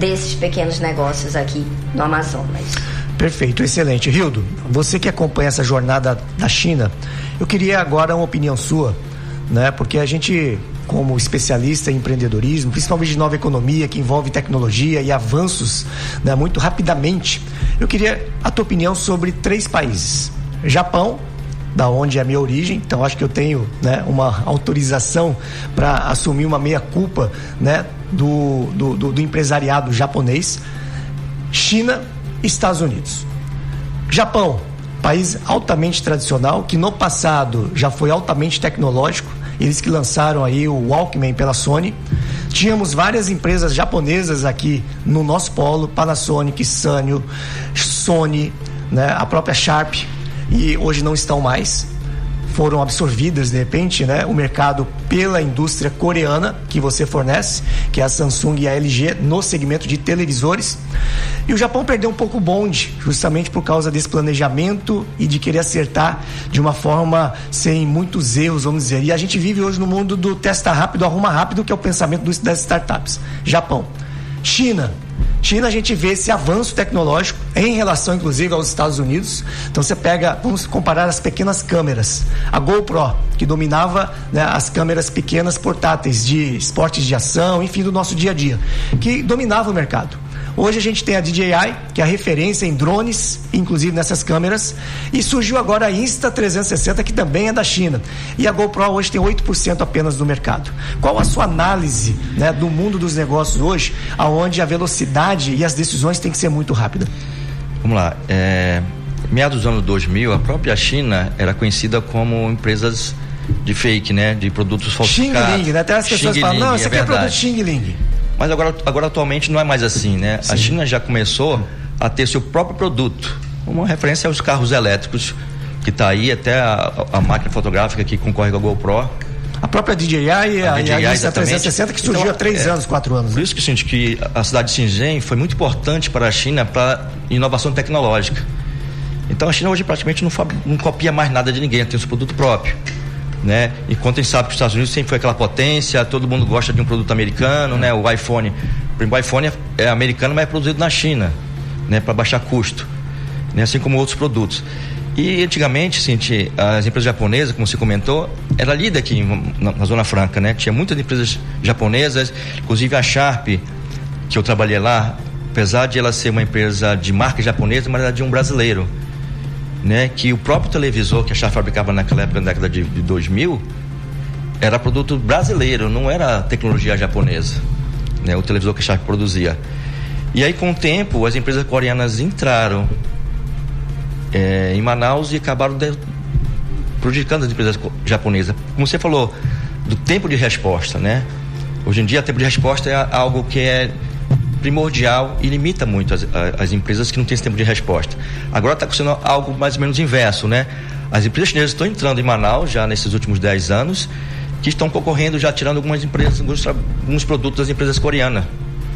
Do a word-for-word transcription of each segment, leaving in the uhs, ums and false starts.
desses pequenos negócios aqui no Amazonas. Perfeito, excelente. Rildo, você que acompanha essa jornada da China, eu queria agora uma opinião sua, né? Porque a gente, como especialista em empreendedorismo, principalmente de nova economia, que envolve tecnologia e avanços, né, muito rapidamente, eu queria a tua opinião sobre três países. Japão, da onde é a minha origem, então acho que eu tenho, né, uma autorização para assumir uma meia-culpa, né, do, do, do, do empresariado japonês. China, Estados Unidos. Japão, país altamente tradicional, que no passado já foi altamente tecnológico, eles que lançaram aí o Walkman pela Sony. Tínhamos várias empresas japonesas aqui no nosso polo, Panasonic, Sanyo, Sony, né, a própria Sharp, e hoje não estão mais. Foram absorvidas, de repente, né, o mercado pela indústria coreana que você fornece, que é a Samsung e a L G, no segmento de televisores. E o Japão perdeu um pouco o bonde, justamente por causa desse planejamento e de querer acertar de uma forma sem muitos erros, vamos dizer. E a gente vive hoje no mundo do testa rápido, arruma rápido, que é o pensamento das startups. Japão. China. China, a gente vê esse avanço tecnológico em relação, inclusive, aos Estados Unidos. Então, você pega, vamos comparar as pequenas câmeras. A GoPro, que dominava, né, as câmeras pequenas portáteis de esportes de ação, enfim, do nosso dia a dia, que dominava o mercado. Hoje a gente tem a D J I, que é a referência em drones, inclusive nessas câmeras, e surgiu agora a Insta trezentos e sessenta, que também é da China. E a GoPro hoje tem oito por cento apenas do mercado. Qual a sua análise, né, do mundo dos negócios hoje, onde a velocidade e as decisões têm que ser muito rápidas? Vamos lá. É, meados dos anos dois mil, a própria China era conhecida como empresas de fake, né, de produtos falsificados. Xing Ling, né? Até as pessoas falam, não, isso aqui é, é produto Xing Ling. Mas agora, agora atualmente não é mais assim, né? Sim. A China já começou a ter seu próprio produto. Uma referência aos carros elétricos, que está aí, até a, a máquina fotográfica que concorre com a GoPro. A própria D J I e a, a, a Insta trezentos e sessenta, que surgiu então, há três é, anos, quatro anos. Por né? isso que eu sinto que a cidade de Shenzhen foi muito importante para a China para inovação tecnológica. Então a China hoje praticamente não, não copia mais nada de ninguém, tem seu produto próprio. Né? Enquanto a gente sabe que os Estados Unidos sempre foi aquela potência, todo mundo gosta de um produto americano, né? O iPhone, o iPhone é, é americano, mas é produzido na China, né? Para baixar custo, né? Assim como outros produtos. E antigamente, Cinti, as empresas japonesas, como você comentou, era líder aqui na, na Zona Franca, né? Tinha muitas empresas japonesas, inclusive a Sharp, que eu trabalhei lá, apesar de ela ser uma empresa de marca japonesa, mas era de um brasileiro. Né, que o próprio televisor que a Sharp fabricava naquela época, na década de, de dois mil, era produto brasileiro, não era tecnologia japonesa, né, o televisor que a Sharp produzia. E aí, com o tempo, as empresas coreanas entraram é, em Manaus e acabaram de, prejudicando as empresas japonesas. Como você falou, do tempo de resposta, né? Hoje em dia, o tempo de resposta é algo que é primordial e limita muito as, as empresas que não têm esse tempo de resposta. Agora está acontecendo algo mais ou menos inverso, né? As empresas chinesas estão entrando em Manaus já nesses últimos dez anos, que estão concorrendo, já tirando algumas empresas, alguns, alguns produtos das empresas coreanas.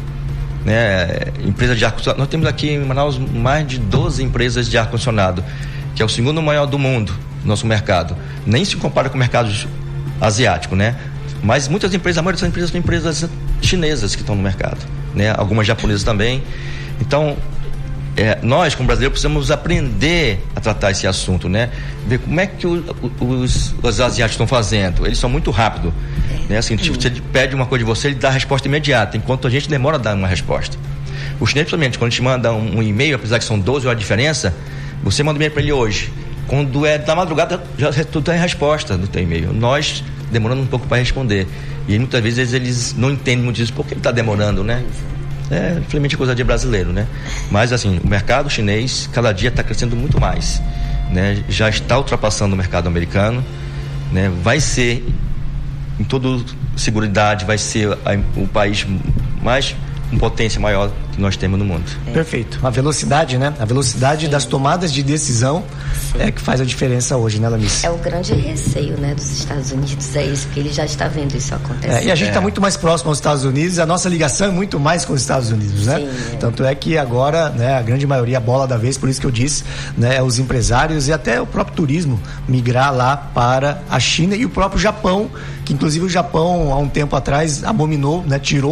Né? Empresa de ar-condicionado. Nós temos aqui em Manaus mais de doze empresas de ar-condicionado, que é o segundo maior do mundo, nosso mercado. Nem se compara com o mercado asiático, né? Mas muitas empresas, a maioria dessas empresas são empresas chinesas que estão no mercado, né? Algumas japonesas também. Então, é, nós, como brasileiros, precisamos aprender a tratar esse assunto, né? Ver como é que o, os, os asiáticos estão fazendo. Eles são muito rápidos, né? Assim, tipo, você pede uma coisa de você, ele dá a resposta imediata, enquanto a gente demora a dar uma resposta. O chinês, principalmente, quando a gente manda um, um e-mail, apesar que são doze horas de diferença, você manda um e-mail para ele hoje. Quando é da madrugada, já tu tem a resposta do teu e-mail. Nós demorando um pouco para responder. E muitas vezes eles não entendem muito isso, porque ele está demorando, né? É, infelizmente, coisa de brasileiro, né? Mas, assim, o mercado chinês, cada dia está crescendo muito mais, né? Já está ultrapassando o mercado americano, né? Vai ser, em toda seguridade, vai ser a, o país mais com potência maior que nós temos no mundo. É. Perfeito. A velocidade, né? A velocidade Sim. das tomadas de decisão Sim. é que faz a diferença hoje, né, Lamice? É o grande receio, né, dos Estados Unidos, é isso, porque ele já está vendo isso acontecer. É, e a gente está é. muito mais próximo aos Estados Unidos, a nossa ligação é muito mais com os Estados Unidos, né? Sim, é. Tanto é que agora, né, a grande maioria, a bola da vez, por isso que eu disse, né, os empresários e até o próprio turismo migrar lá para a China e o próprio Japão, que inclusive o Japão, há um tempo atrás, abominou, né, tirou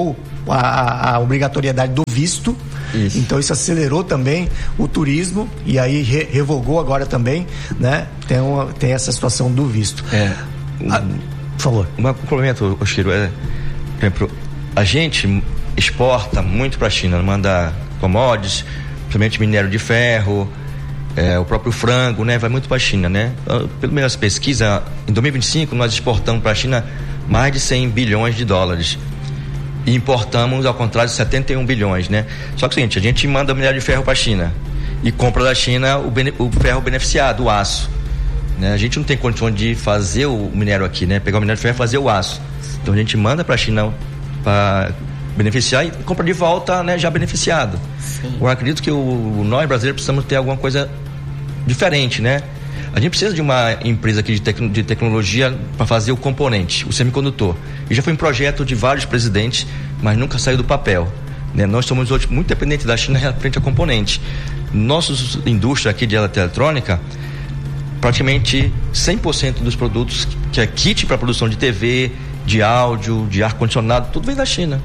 a, a obrigatoriedade do visto. Isso. Então isso acelerou também o turismo e aí re, revogou agora também, né? Tem, uma, tem essa situação do visto. É. Ah, por favor. Um complemento, Oshiro, é, por exemplo, a gente exporta muito para a China, manda commodities, principalmente minério de ferro, é, o próprio frango, né? Vai muito para a China, né? Pelo menos as pesquisas, em dois mil e vinte e cinco nós exportamos para a China mais de cem bilhões de dólares. E importamos, ao contrário, setenta e um bilhões, né? Só que é o seguinte, a gente manda minério de ferro para a China e compra da China o, bene, o ferro beneficiado, o aço, né? A gente não tem condição de fazer o minério aqui, né? Pegar o minério de ferro e fazer o aço. Então a gente manda para a China para beneficiar e compra de volta, né, já beneficiado. Sim. Eu acredito que o, nós brasileiros precisamos ter alguma coisa diferente, né? A gente precisa de uma empresa aqui de, tec- de tecnologia para fazer o componente, o semicondutor. E já foi um projeto de vários presidentes, mas nunca saiu do papel, né? Nós somos hoje muito dependentes da China frente a componente. Nossa indústria aqui de eletrônica, praticamente cem por cento dos produtos que é kit para produção de T V, de áudio, de ar-condicionado, tudo vem da China.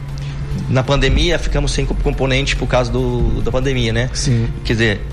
Na pandemia ficamos sem componente por causa do, da pandemia, né? Sim. Quer dizer,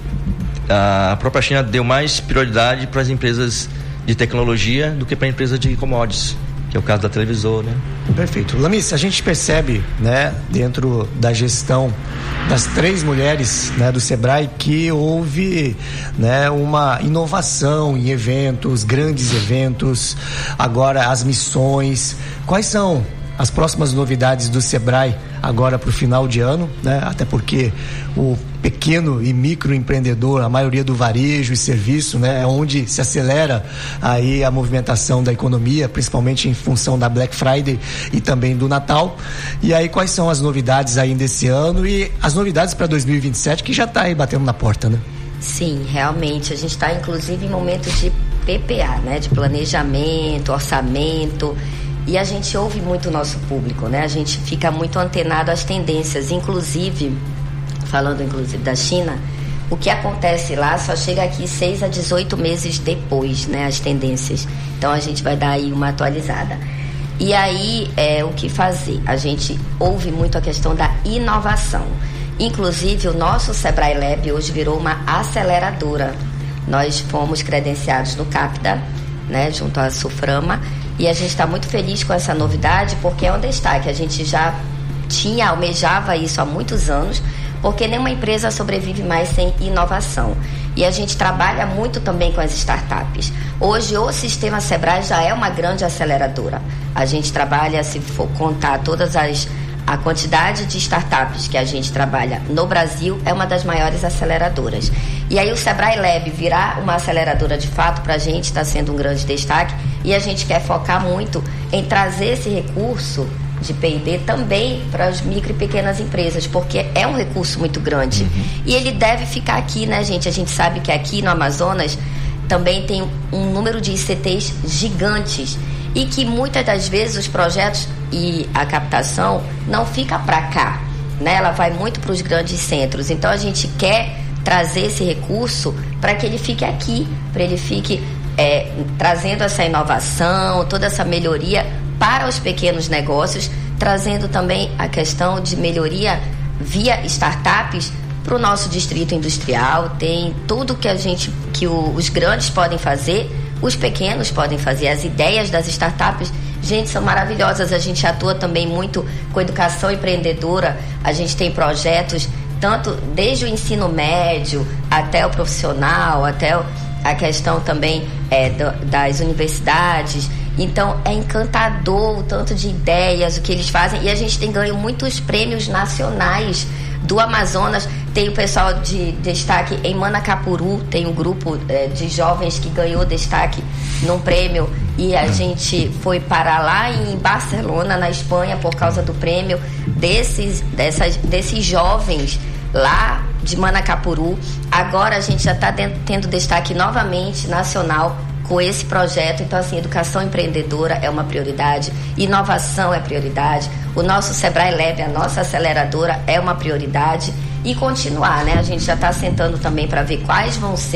a própria China deu mais prioridade para as empresas de tecnologia do que para a empresa de commodities, que é o caso da televisor, né? Perfeito. Lamis, a gente percebe, né, dentro da gestão das três mulheres, né, do Sebrae, que houve, né, uma inovação em eventos, grandes eventos, agora as missões. Quais são as próximas novidades do Sebrae agora para o final de ano, né? Até porque o pequeno e microempreendedor, a maioria do varejo e serviço, né, é onde se acelera aí a movimentação da economia, principalmente em função da Black Friday e também do Natal. E aí quais são as novidades ainda esse ano e as novidades para dois mil e vinte e sete, que já está aí batendo na porta, né? Sim, realmente, a gente está inclusive em momentos de P P A, né, de planejamento, orçamento. E a gente ouve muito o nosso público, né? A gente fica muito antenado às tendências, inclusive, falando inclusive da China, o que acontece lá só chega aqui seis a dezoito meses depois, né? As tendências. Então a gente vai dar aí uma atualizada. E aí, é, o que fazer? A gente ouve muito a questão da inovação. Inclusive, o nosso Sebrae Lab hoje virou uma aceleradora. Nós fomos credenciados no CAPDA, né? Junto à Suframa. E a gente está muito feliz com essa novidade, porque é um destaque. A gente já tinha, almejava isso há muitos anos, porque nenhuma empresa sobrevive mais sem inovação. E a gente trabalha muito também com as startups. Hoje, o Sistema Sebrae já é uma grande aceleradora. A gente trabalha, se for contar todas as... A quantidade de startups que a gente trabalha no Brasil é uma das maiores aceleradoras. E aí o Sebrae Lab virar uma aceleradora de fato, para a gente está sendo um grande destaque, e a gente quer focar muito em trazer esse recurso de P e D também para as micro e pequenas empresas, porque é um recurso muito grande. Uhum. E ele deve ficar aqui, né, gente? A gente sabe que aqui no Amazonas também tem um número de I C Ts gigantes e que muitas das vezes os projetos e a captação não fica para cá, né? Ela vai muito para os grandes centros. Então a gente quer trazer esse recurso para que ele fique aqui, para ele fique é, trazendo essa inovação, toda essa melhoria para os pequenos negócios, trazendo também a questão de melhoria via startups para o nosso distrito industrial. Tem tudo que a gente, que o, os grandes podem fazer, os pequenos podem fazer. As ideias das startups, gente, são maravilhosas. A gente atua também muito com educação empreendedora. A gente tem projetos tanto desde o ensino médio até o profissional, até a questão também é, do, das universidades. Então é encantador o tanto de ideias, o que eles fazem, e a gente tem ganho muitos prêmios nacionais do Amazonas. Tem o pessoal de destaque em Manacapuru, tem um grupo é, de jovens que ganhou destaque num prêmio, e a gente foi parar lá em Barcelona, na Espanha, por causa do prêmio desses, dessas, desses jovens lá de Manacapuru. Agora a gente já está tendo destaque novamente nacional com esse projeto. Então, assim, educação empreendedora é uma prioridade, inovação é prioridade, o nosso Sebrae Lab, a nossa aceleradora, é uma prioridade, e continuar, né? A gente já está sentando também para ver quais vão ser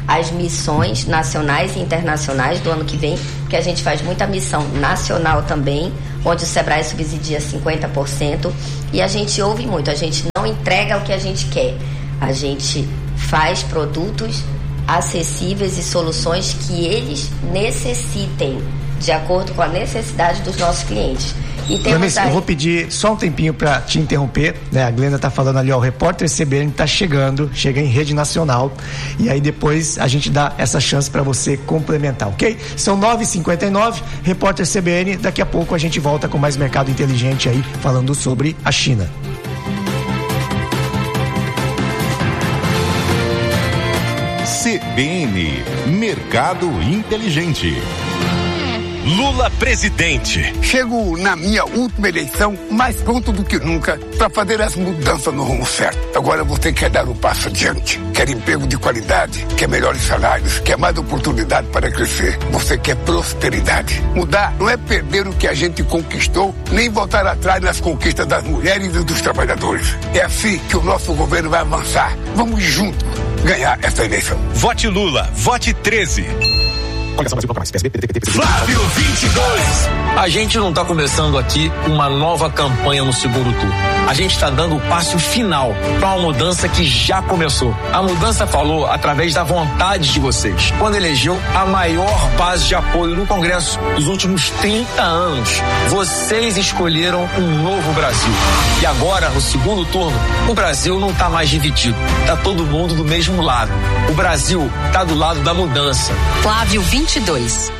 as missões nacionais e internacionais do ano que vem, porque a gente faz muita missão nacional também, onde o Sebrae subsidia cinquenta por cento, e a gente ouve muito, a gente não entrega o que a gente quer, a gente faz produtos acessíveis e soluções que eles necessitem, de acordo com a necessidade dos nossos clientes. E temos aí... Eu vou pedir só um tempinho para te interromper, né? A Glenda está falando ali, ó, o repórter C B N está chegando, chega em rede nacional, e aí depois a gente dá essa chance para você complementar, ok? São nove e cinquenta e nove, repórter C B N, daqui a pouco a gente volta com mais Mercado Inteligente aí, falando sobre a China. C B N, Mercado Inteligente. Lula presidente. Chego na minha última eleição mais pronto do que nunca para fazer as mudanças no rumo certo. Agora você quer dar um passo adiante, quer emprego de qualidade, quer melhores salários, quer mais oportunidade para crescer. Você quer prosperidade. Mudar não é perder o que a gente conquistou, nem voltar atrás nas conquistas das mulheres e dos trabalhadores. É assim que o nosso governo vai avançar. Vamos juntos ganhar essa eleição. Vote Lula, vote treze. Flávio vinte e dois. A gente não está começando aqui uma nova campanha no segundo turno. A gente está dando o passo final para uma mudança que já começou. A mudança falou através da vontade de vocês, quando elegeu a maior base de apoio no Congresso dos últimos trinta anos. Vocês escolheram um novo Brasil. E agora, no segundo turno, o Brasil não está mais dividido. Está todo mundo do mesmo lado. O Brasil está do lado da mudança. Flávio vinte e dois.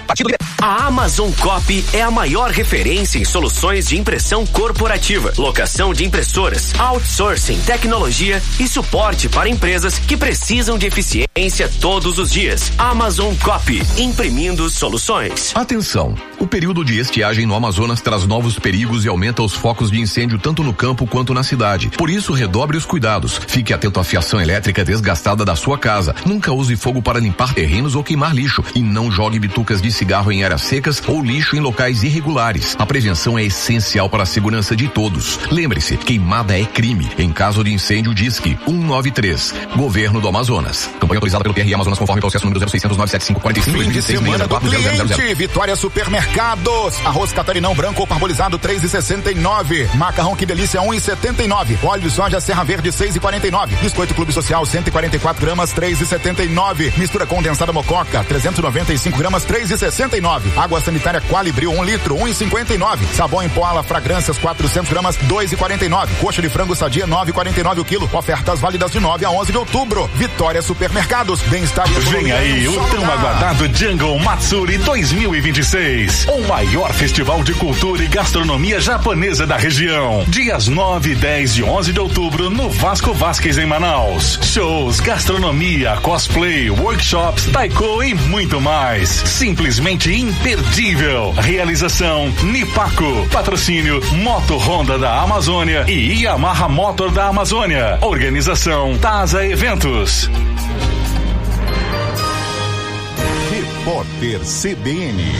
A Amazon Copy é a maior referência em soluções de impressão corporativa, locação de impressoras, outsourcing, tecnologia e suporte para empresas que precisam de eficiência todos os dias. Amazon Copy, imprimindo soluções. Atenção! O período de estiagem no Amazonas traz novos perigos e aumenta os focos de incêndio tanto no campo quanto na cidade. Por isso, redobre os cuidados. Fique atento à fiação elétrica desgastada da sua casa. Nunca use fogo para limpar terrenos ou queimar lixo. E não jogue bitucas de cigarro em áreas secas ou lixo em locais irregulares. A prevenção é essencial para a segurança de todos. Lembre-se, queimada é crime. Em caso de incêndio, disque um nove três. Governo do Amazonas. Campanha autorizada pelo P R Amazonas conforme processo número zero seiscentos nove sete cinco quatro cinco Fim de semana do cliente. Vitória Supermercados. Arroz catarinão branco ou parbolizado três e sessenta e nove. Macarrão que delícia um e setenta e nove. Óleo de soja Serra Verde seis e quarenta e nove. Biscoito Clube Social cento e quarenta e quatro gramas três e setenta e nove. Mistura condensada Mococa trezentos e noventa e cinco gramas três e sessenta e nove. Água sanitária Qualibril um litro um e cinquenta e nove. Sabão em pó Ala Fragrâncias quatrocentos gramas dois e quarenta e nove. Coxa de frango sadia nove e quarenta e nove o quilo. Ofertas válidas de nove a onze de outubro. Vitória Supermercados. Bem-estar e Vem aí o tão aguardado Jungle Matsuri dois mil e vinte e seis. O maior festival de cultura e gastronomia japonesa da região. Dias nove, dez e onze de outubro no Vasco Vasquez em Manaus. Shows, gastronomia, cosplay, workshops, taiko e muito mais. Simplesmente imperdível. Realização Nipaco. Patrocínio Moto Honda da Amazônia e Yamaha Motor da Amazônia. Organização Taza Eventos. Repórter C B N.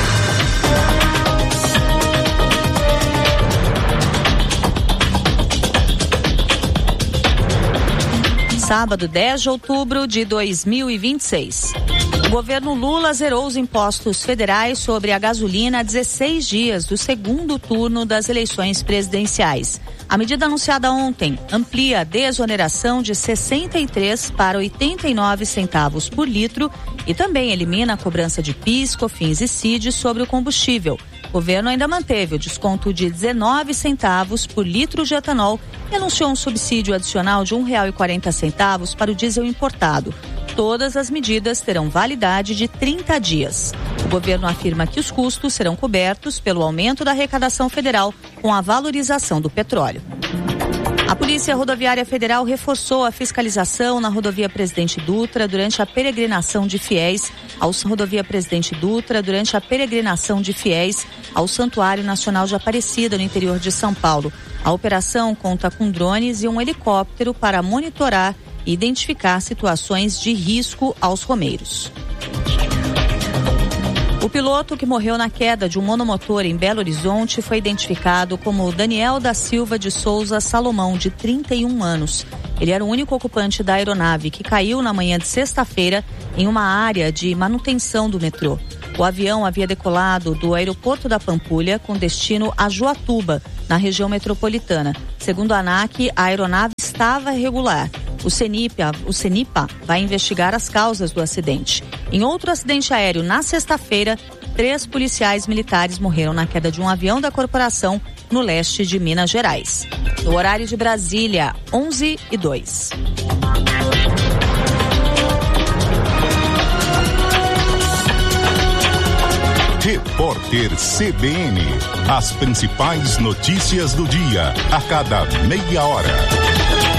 Sábado, dez de outubro de dois mil e vinte e seis. O governo Lula zerou os impostos federais sobre a gasolina a dezesseis dias do segundo turno das eleições presidenciais. A medida anunciada ontem amplia a desoneração de sessenta e três para oitenta e nove centavos por litro e também elimina a cobrança de PIS, COFINS e C I D sobre o combustível. O governo ainda manteve o desconto de dezenove centavos por litro de etanol e anunciou um subsídio adicional de um real e quarenta centavos para o diesel importado. Todas as medidas terão validade de trinta dias. O governo afirma que os custos serão cobertos pelo aumento da arrecadação federal com a valorização do petróleo. A Polícia Rodoviária Federal reforçou a fiscalização na rodovia Presidente Dutra durante a peregrinação de fiéis ao rodovia Presidente Dutra durante a peregrinação de fiéis ao Santuário Nacional de Aparecida, no interior de São Paulo. A operação conta com drones e um helicóptero para monitorar e identificar situações de risco aos romeiros. O piloto que morreu na queda de um monomotor em Belo Horizonte foi identificado como Daniel da Silva de Souza Salomão, de trinta e um anos. Ele era o único ocupante da aeronave que caiu na manhã de sexta-feira em uma área de manutenção do metrô. O avião havia decolado do aeroporto da Pampulha com destino a Joatuba, na região metropolitana. Segundo a ANAC, a aeronave estava irregular. O CENIPA, o CENIPA vai investigar as causas do acidente. Em outro acidente aéreo, na sexta-feira, três policiais militares morreram na queda de um avião da corporação no leste de Minas Gerais. No horário de Brasília, onze e dois. Repórter C B N. As principais notícias do dia, a cada meia hora.